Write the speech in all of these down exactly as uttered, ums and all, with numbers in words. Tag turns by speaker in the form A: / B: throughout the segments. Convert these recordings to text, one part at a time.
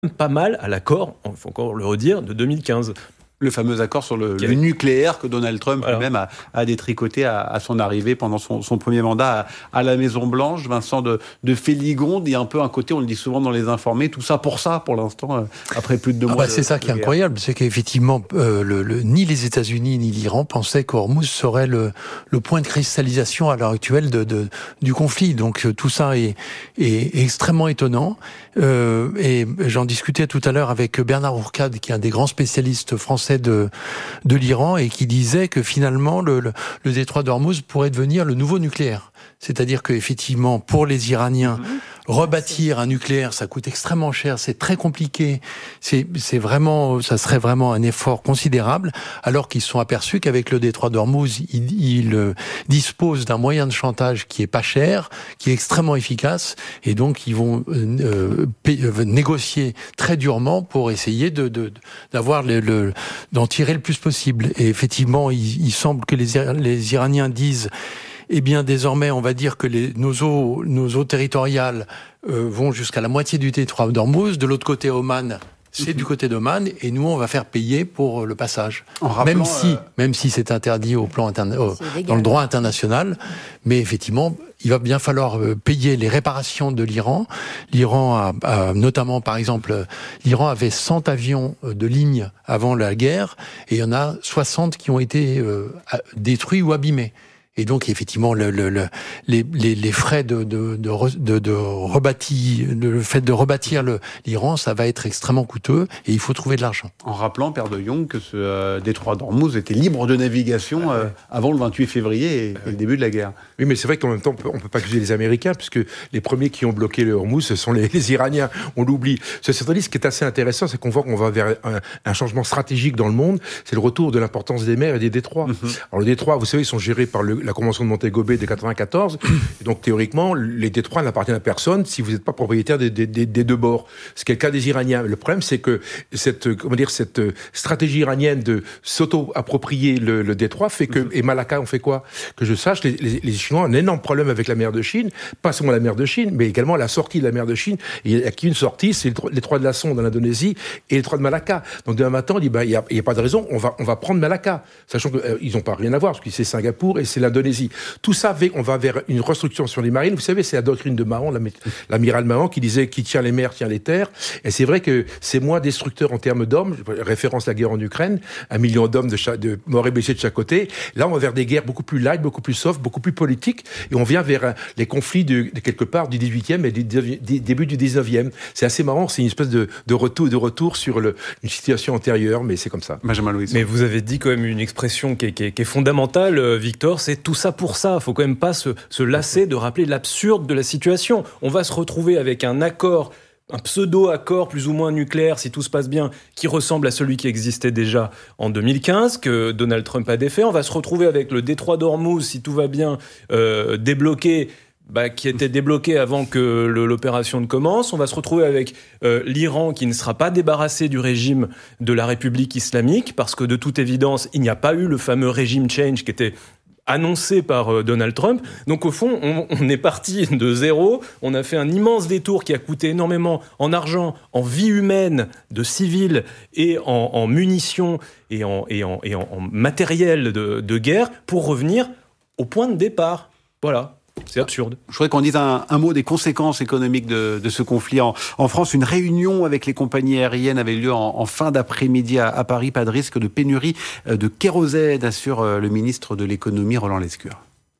A: pas mal à l'accord, il faut encore le redire, de deux mille quinze.
B: Le fameux accord sur le, le nucléaire que Donald Trump voilà. lui-même a, a détricoté à, à son arrivée pendant son, son premier mandat à, à la Maison-Blanche. Vincent de, de Féligonde, il y a un peu un côté, on le dit souvent dans les informés, tout ça pour ça, pour l'instant, euh, après plus de deux
C: ah
B: mois.
C: Bah,
B: de,
C: c'est ça qui est guerre. Incroyable, c'est qu'effectivement, euh, le, le, ni les États-Unis ni l'Iran pensaient qu'Ormuz serait le, le point de cristallisation à l'heure actuelle de, de, du conflit. Donc tout ça est, est, est extrêmement étonnant. Euh, et j'en discutais tout à l'heure avec Bernard Ourcade, qui est un des grands spécialistes français de de l'Iran et qui disait que finalement le, le, le détroit d'Ormuz pourrait devenir le nouveau nucléaire. C'est-à-dire qu'effectivement, pour les Iraniens, mmh. rebâtir un nucléaire, ça coûte extrêmement cher, c'est très compliqué, c'est, c'est vraiment, ça serait vraiment un effort considérable, alors qu'ils se sont aperçus qu'avec le détroit d'Ormuz, ils, ils euh, disposent d'un moyen de chantage qui est pas cher, qui est extrêmement efficace, et donc ils vont euh, paie, euh, négocier très durement pour essayer de, de, d'avoir le, le, d'en tirer le plus possible. Et effectivement, il, il semble que les, les Iraniens disent eh bien, désormais, on va dire que les, nos eaux, nos eaux territoriales euh, vont jusqu'à la moitié du détroit d'Ormuz. De l'autre côté, Oman, c'est mmh. du côté d'Oman, et nous, on va faire payer pour le passage. En rappelant, même si, euh... même si c'est interdit au plan interna- euh, dans le droit international, mais effectivement, il va bien falloir payer les réparations de l'Iran. L'Iran a, a notamment, par exemple, l'Iran avait cent avions de ligne avant la guerre, et il y en a soixante qui ont été euh, détruits ou abîmés. Et donc, effectivement, le, le, le, les, les, les frais de, de, de, de, de rebâtir, le fait de rebâtir le, l'Iran, ça va être extrêmement coûteux et il faut trouver de l'argent.
B: En rappelant, Père de Jong, que ce euh, détroit d'Ormuz était libre de navigation euh, avant le vingt-huit février et, et le début de la guerre.
D: Oui, mais c'est vrai qu'en même temps, on ne peut pas accuser les Américains, puisque les premiers qui ont bloqué le Hormuz, ce sont les, les Iraniens. On l'oublie. Ce, ce qui est assez intéressant, c'est qu'on voit qu'on va vers un, un changement stratégique dans le monde. C'est le retour de l'importance des mers et des détroits. Mm-hmm. Alors, les détroits, vous savez, ils sont gérés par le, la Convention de Montego Bay de quatre-vingt-quatorze. Et donc, théoriquement, les détroits n'appartiennent à personne si vous n'êtes pas propriétaire des, des, des, des deux bords. Ce qui est le cas des Iraniens. Le problème, c'est que cette, comment dire, cette stratégie iranienne de s'auto-approprier le, le détroit fait que, et Malacca, on fait quoi? Que je sache, les, les, les Chinois ont un énorme problème avec la mer de Chine, pas seulement la mer de Chine, mais également la sortie de la mer de Chine. Et il y a qu'une sortie, c'est le détroit de la Sonde en Indonésie et le détroit de Malacca. Donc, demain matin, on dit, bah, il n'y a, a pas de raison, on va, on va prendre Malacca. Sachant qu'ils euh, n'ont pas rien à voir, parce que c'est Singapour et c'est l'Indonésie. Tout ça, on va vers une restructuration des marines. Vous savez, c'est la doctrine de Mahon, l'amiral Mahon, qui disait qui tient les mers, tient les terres. Et c'est vrai que c'est moins destructeur en termes d'hommes. Référence à la guerre en Ukraine, un million d'hommes de, chaque, de morts et blessés de chaque côté. Là, on va vers des guerres beaucoup plus light, beaucoup plus soft, beaucoup plus politiques. Et on vient vers les conflits de, de quelque part du dix-huitième et du début du dix-neuvième. C'est assez marrant. C'est une espèce de, de retour, de retour sur le, une situation antérieure, mais c'est comme ça.
B: Benjamin Louis.
A: Mais vous avez dit quand même une expression qui est, qui est, qui est fondamentale, Victor, c'est tout ça pour ça. Il faut quand même pas se, se lasser de rappeler l'absurde de la situation. On va se retrouver avec un accord, un pseudo-accord plus ou moins nucléaire, si tout se passe bien, qui ressemble à celui qui existait déjà en deux mille quinze, que Donald Trump a défait. On va se retrouver avec le détroit d'Ormuz, si tout va bien, euh, débloqué, bah, qui était débloqué avant que le, l'opération ne commence. On va se retrouver avec euh, l'Iran qui ne sera pas débarrassé du régime de la République islamique, parce que de toute évidence, il n'y a pas eu le fameux régime change qui était annoncé par euh, Donald Trump. Donc au fond, on, on est parti de zéro. On a fait un immense détour qui a coûté énormément en argent, en vie humaine de civils et en, en munitions et en, et en, et en, en matériel de, de guerre pour revenir au point de départ. Voilà. C'est absurde.
B: Je voudrais qu'on dise un, un mot des conséquences économiques de, de ce conflit. En, en France, une réunion avec les compagnies aériennes avait lieu en, en fin d'après-midi à, à Paris. Pas de risque de pénurie de kérosène, assure le ministre de l'économie, Roland Lescure.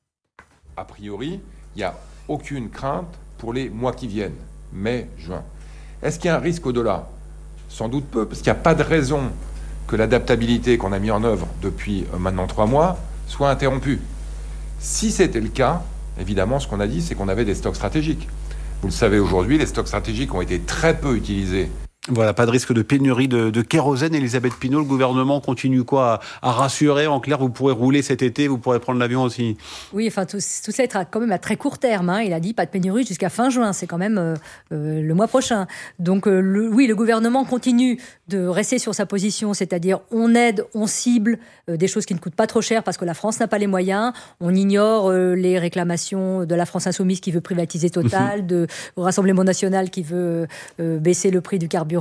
E: A priori, il n'y a aucune crainte pour les mois qui viennent, mai, juin. Est-ce qu'il y a un risque au-delà? Sans doute peu, parce qu'il n'y a pas de raison que l'adaptabilité qu'on a mis en œuvre depuis maintenant trois mois soit interrompue. Si c'était le cas, évidemment, ce qu'on a dit, c'est qu'on avait des stocks stratégiques. Vous le savez aujourd'hui, les stocks stratégiques ont été très peu utilisés.
B: Voilà, pas de risque de pénurie de, de kérosène. Elisabeth Pinault, le gouvernement continue quoi à, à rassurer? En clair, vous pourrez rouler cet été, vous pourrez prendre l'avion aussi.
F: Oui, enfin, tout, tout ça est quand même à très court terme. Hein. Il a dit pas de pénurie jusqu'à fin juin. C'est quand même euh, euh, le mois prochain. Donc, euh, le, oui, le gouvernement continue de rester sur sa position, c'est-à-dire on aide, on cible euh, des choses qui ne coûtent pas trop cher parce que la France n'a pas les moyens. On ignore euh, les réclamations de la France insoumise qui veut privatiser Total, mmh. de, au Rassemblement national qui veut euh, baisser le prix du carburant